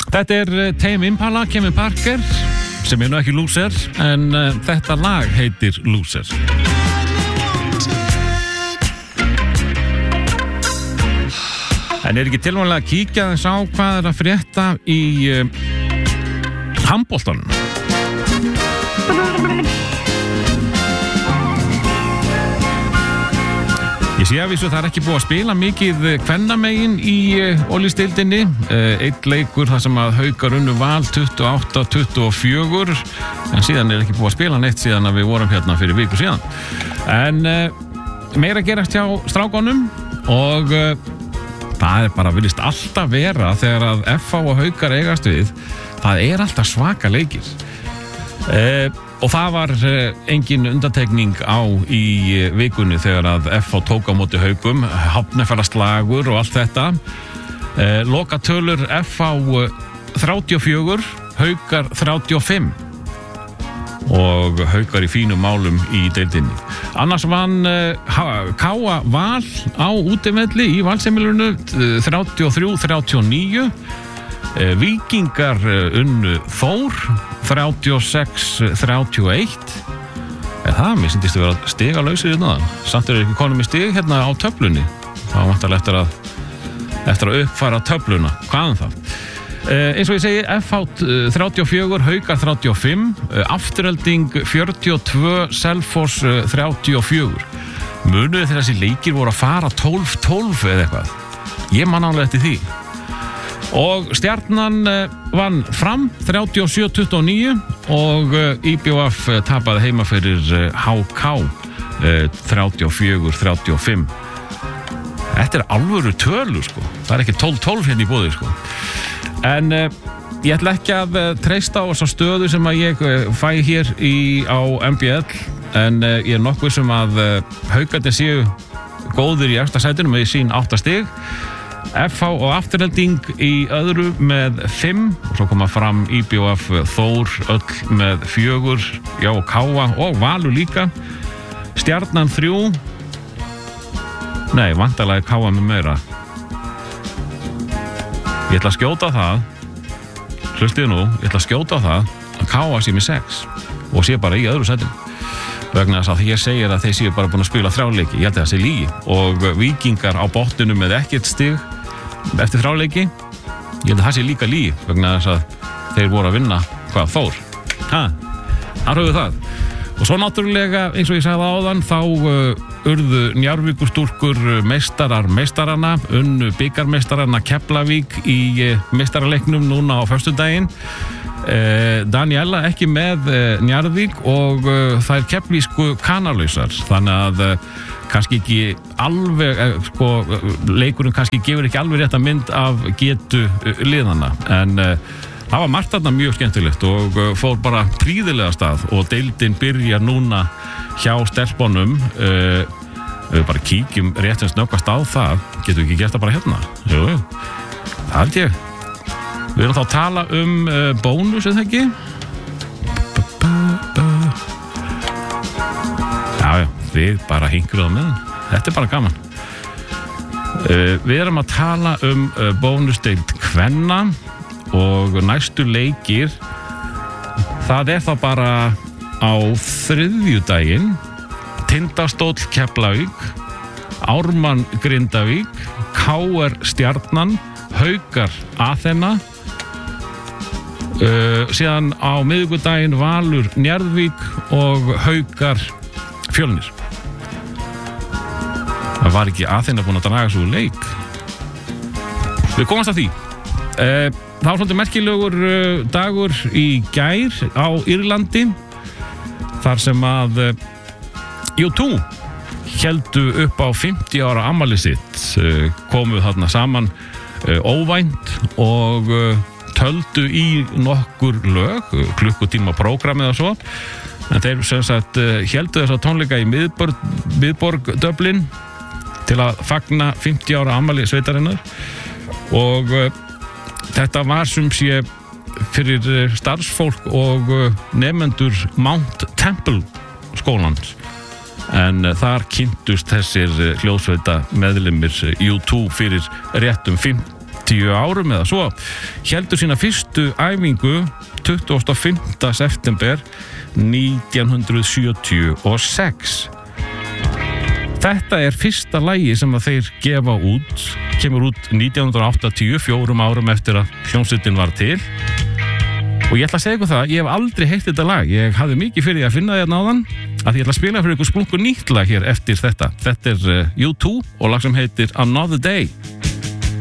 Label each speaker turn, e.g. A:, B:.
A: Þetta Tame Impala, Kevin Parker, sem nú ekki Loser, en þetta lag heitir Loser. En ekki tilvæmlega að kíkja þess á hvað að frétta í handboltanum? Ég sé að vísu það ekki búið að spila mikið kvennamegin í Olísdeildinni. Einn leikur þar sem að Haukar unnu Val 28-24, en síðan ekki búið að spila neitt síðan að við vorum hérna fyrir viku síðan. En meira gerast hjá strákonum og það bara virðist alltaf vera þegar að FH og Haukar eigast við, það alltaf svaka leikir. Og það var engin undantekning á í vikunni þegar að FH tók á móti Haukum, Hafnarfjarðarslagur og allt þetta. Lokatölur FH 34, Haukar 35 og Haukar í fínum málum í deildinni. Annars vann K.A. Val á útivelli í Valsheimilinu 33-39. Víkingar unnu Þór 36-31. Það mér syndist að vera stigalausir hérna. Samt ekki konum í stig hérna á töflunni. Það vantar eftir að uppfæra töfluna. Hvaðan það? Eins og ég segi, FH 34, Haukar 35, Afturelding 42, Selfoss 34. Munuðu þegar þessi leikir voru að fara 12-12 eða eitthvað. Ég man ánlega eftir því. Og Stjarnan vann Fram 37-29 og IBVF tapaði heima fyrir HK 34-35. Þetta alvöru tölu sko. Það ekki 12-12 hérna í boði sko. En ég ætla ekki að treysta á þessa stöðu sem að ég fæ hér á MBL, en ég nokkuð sem að Haukarnir séu góðir í efsta sætinu með sín 8 stig. FH og Afturelding í öðru með 5 og svo koma Fram, IBVF, Þór öll með 4, já og K.A. og Valur líka. Stjarnan 3. Nei, vantarlega K.A. með meira. Ég ætla að skjóta það, hlustið nú, ég ætla að skjóta það að K.A. sé með 6 og sé bara í öðru sætinu. Vegna þess að ég segir að þeir séu bara búin að spila 3 leiki. Ég held að það sé lygi. Og Víkingar á botninu með ekkert stig eftir 3 leiki. Ég held að það sé líka lygi vegna þess að þeir voru að vinna Þór. Þar höfðu það. Og svo náttúrulega, eins og ég sagði áðan, þá urðu Njarðvíkurstúlkur meistarana, unnu bikarmeistarana Keflavík í meistaraleiknum núna á föstudaginn. Daniela ekki með Njarðvík og þær keflvísku kanalausar, þannig að kannski ekki alveg leikurinn kannski gefur ekki alveg rétta mynd af getu liðana, en það var margt þarna mjög skemmtilegt og fór bara prýðilega stað og deildin byrjar núna hjá stelpunum. Við bara kíkjum rétt sem snöggvast á það. Getum við ekki gert það bara hérna? Jú, það held ég. Við erum þá að tala bónus, eða ekki? Já, við bara hingrum það með. Þetta bara gaman. Við erum að tala bónusdeild kvenna og næstu leikir. Það þá bara á þriðjudaginn. Tindastóll Keflavík, Ármann Grindavík, KR Stjarnan, Haukar Aþena. Síðan á miðvikudaginn Valur Njarðvík og Haukar Fjölnir. Það var ekki Aþena búin að draga svo leik. Við komast að því. Það var svolítið merkilegur dagur í gær á Írlandi, þar sem að U2 héldu upp á 50 ára afmæli sitt, komu þarna saman óvænt og töldu í nokkur lög, klukkutíma prógramið og svo. En þeir sem sagt héldu þessa tónleika í miðborg Dublin til að fagna 50 ára afmæli sveitarinnar og þetta var sem sé fyrir starfsfólk og nemendur Mount Temple skólans. En þar kynntust þessir hljóðsveita meðlimir U2 fyrir réttum 10 árum eða svo, heldur sína fyrstu æfingu 25. september 1976. Þetta fyrsta lagi sem að þeir gefa út, kemur út 1980, 4 árum eftir að hljómsveitin var til. Og ég ætla að segja ykkur það, ég hef aldrei heyrt þetta lag. Ég hafði mikið fyrir því að finna þetta áðan, að ég ætla að spila fyrir ykkur splunkur nýtt lag hér eftir þetta. Þetta U2 og lag sem heitir Another Day.